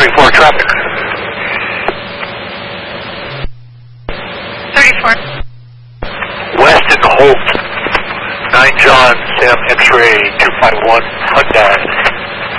34 traffic. 34. West in Holt. 9 John, Sam X-ray 251 Hyundai.